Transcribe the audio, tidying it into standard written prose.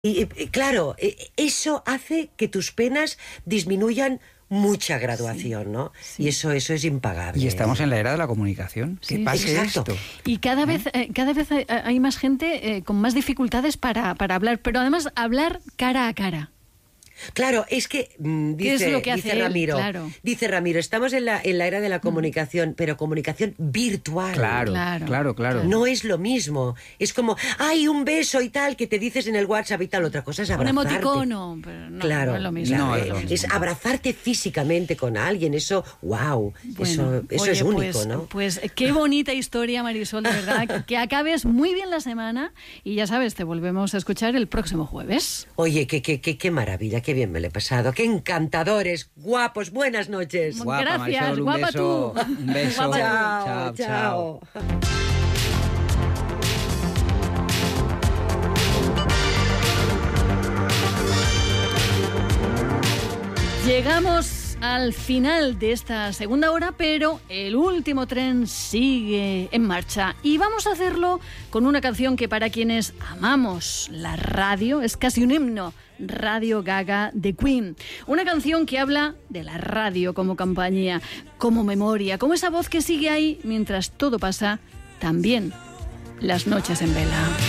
Claro, eso hace que tus penas disminuyan mucha graduación, ¿no? Sí. Y eso es impagable. Y estamos en la era de la comunicación. Que pase esto. Y cada vez hay más gente con más dificultades para hablar, pero además hablar cara a cara. Claro, es que dice Ramiro, claro. Dice Ramiro, estamos en la era de la comunicación, pero comunicación virtual. Claro. No es lo mismo. Es como, hay un beso y tal que te dices en el WhatsApp y tal. Otra cosa es abrazarte. Un emoticono, pero no es lo mismo. Es abrazarte físicamente con alguien. Eso, wow. Bueno, eso es único, ¿no? Pues qué bonita historia, Marisol, de verdad. Que acabes muy bien la semana y ya sabes, te volvemos a escuchar el próximo jueves. Oye, qué maravilla, qué bien me lo he pasado. ¡Qué encantadores! ¡Guapos! ¡Buenas noches! Guapa, gracias, Marisol, guapa tú. Un beso. Chao. Llegamos al final de esta segunda hora, pero el último tren sigue en marcha y vamos a hacerlo con una canción que para quienes amamos la radio es casi un himno. Radio Gaga de Queen. Una canción que habla de la radio como compañía, como memoria, como esa voz que sigue ahí mientras todo pasa, también las noches en vela.